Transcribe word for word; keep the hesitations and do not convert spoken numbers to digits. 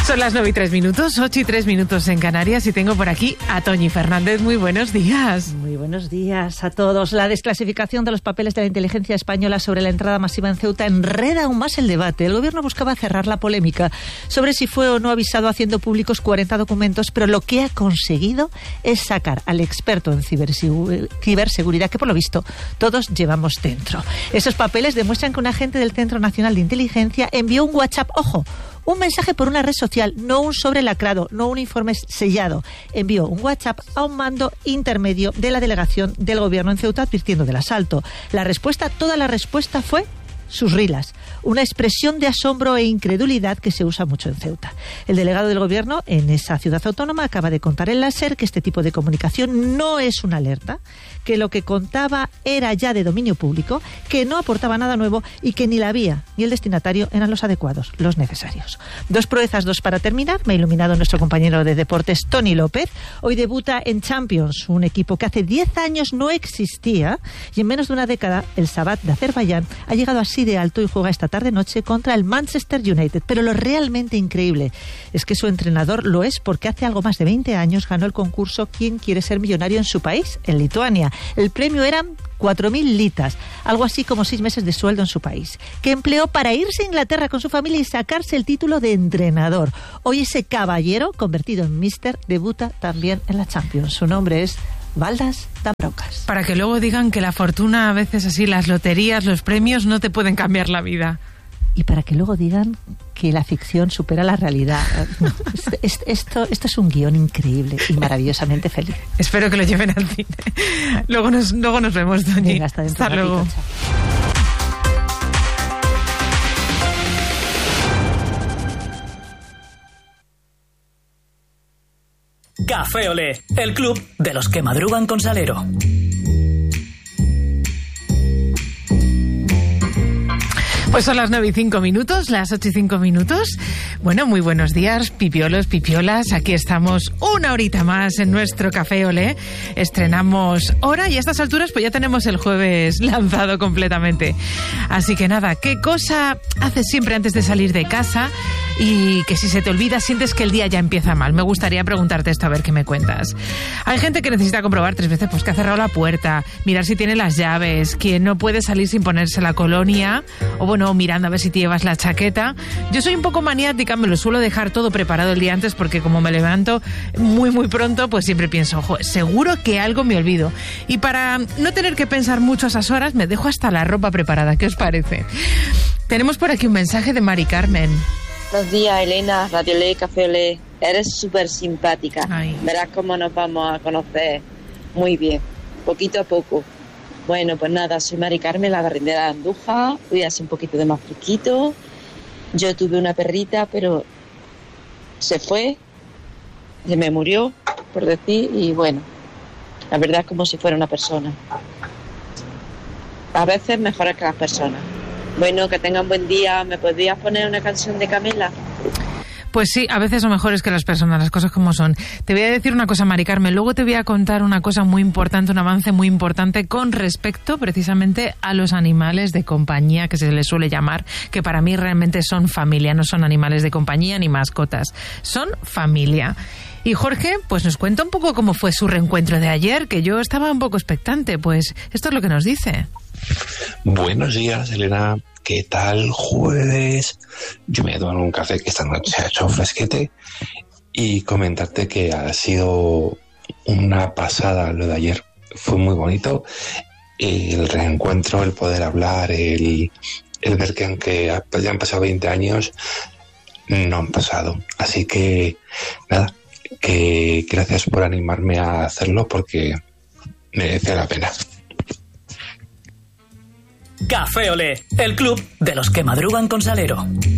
Son las nueve y tres minutos, ocho y tres minutos en Canarias, y tengo por aquí a Toñi Fernández. Muy buenos días. Muy buenos días a todos. La desclasificación de los papeles de la inteligencia española sobre la entrada masiva en Ceuta enreda aún más el debate. El gobierno buscaba cerrar la polémica sobre si fue o no avisado, haciendo públicos cuarenta documentos, pero lo que ha conseguido es sacar al experto en ciberseguridad que, por lo visto, todos llevamos dentro. Esos papeles demuestran que un agente del Centro Nacional de Inteligencia envió un WhatsApp, ojo, un mensaje por una red social, no un sobre lacrado, no un informe sellado. Envió un WhatsApp a un mando intermedio de la delegación del gobierno en Ceuta advirtiendo del asalto. La respuesta, toda la respuesta fue sus rilas, una expresión de asombro e incredulidad que se usa mucho en Ceuta. El delegado del gobierno en esa ciudad autónoma acaba de contar en la SER que este tipo de comunicación no es una alerta, que lo que contaba era ya de dominio público, que no aportaba nada nuevo y que ni la vía ni el destinatario eran los adecuados, los necesarios. Dos proezas, dos para terminar. Me ha iluminado nuestro compañero de deportes, Tony López. Hoy debuta en Champions, un equipo que hace diez años no existía, y en menos de una década el Sabah de Azerbaiyán ha llegado así de alto y juega esta tarde-noche contra el Manchester United. Pero lo realmente increíble es que su entrenador lo es porque hace algo más de veinte años ganó el concurso ¿Quién quiere ser millonario en su país?, en Lituania. El premio eran cuatro mil litas, algo así como seis meses de sueldo en su país, que empleó para irse a Inglaterra con su familia y sacarse el título de entrenador. Hoy ese caballero, convertido en míster, debuta también en la Champions. Su nombre es Valdas Dambraukas. Para que luego digan que la fortuna, a veces así, las loterías, los premios no te pueden cambiar la vida. Y para que luego digan que la ficción supera la realidad. No, esto, esto, esto es un guión increíble y maravillosamente feliz. Espero que lo lleven al cine. Luego nos, luego nos vemos, Toñi. Venga, hasta dentro. Hasta luego. Ratito, Café Olé, el club de los que madrugan con Salero. Pues son las nueve y cinco minutos, las ocho y cinco minutos. Bueno, muy buenos días, pipiolos, pipiolas. Aquí estamos una horita más en nuestro Café Olé. Estrenamos hora y a estas alturas pues ya tenemos el jueves lanzado completamente. Así que nada, ¿qué cosa haces siempre antes de salir de casa y que si se te olvida sientes que el día ya empieza mal? Me gustaría preguntarte esto, a ver qué me cuentas. Hay gente que necesita comprobar tres veces pues que ha cerrado la puerta, mirar si tiene las llaves, quien no puede salir sin ponerse la colonia, o bueno, mirando a ver si te llevas la chaqueta. Yo soy un poco maniática, me lo suelo dejar todo preparado el día antes porque como me levanto muy muy pronto, pues siempre pienso, ojo, seguro que algo me olvido. Y para no tener que pensar mucho a esas horas, me dejo hasta la ropa preparada. ¿Qué os parece? Tenemos por aquí un mensaje de Mari Carmen. Buenos días, Elena, Radio Olé, Café Olé. Eres súper simpática. Ay. Verás cómo nos vamos a conocer muy bien, poquito a poco. Bueno, pues nada, soy Mari Carmen, la barrendera de Andújar. Hoy hace un poquito de más fresquito. Yo tuve una perrita, pero se fue, se me murió, por decir, y bueno, la verdad es como si fuera una persona. A veces mejor que las personas. Bueno, que tengan buen día. ¿Me podrías poner una canción de Camela? Pues sí, a veces son mejores que las personas, las cosas como son. Te voy a decir una cosa, Mari Carmen, luego te voy a contar una cosa muy importante, un avance muy importante con respecto precisamente a los animales de compañía, que se les suele llamar, que para mí realmente son familia, no son animales de compañía ni mascotas, son familia. Y Jorge, pues nos cuenta un poco cómo fue su reencuentro de ayer, que yo estaba un poco expectante, pues esto es lo que nos dice. Buenos días, Elena. ¿Qué tal jueves? Yo me voy a tomar un café que esta noche ha hecho fresquete y comentarte que ha sido una pasada lo de ayer. Fue muy bonito el reencuentro, el poder hablar, el, el ver que aunque ya han pasado veinte años, no han pasado. Así que nada, que gracias por animarme a hacerlo porque merece la pena. Café Olé, el club de los que madrugan con Salero.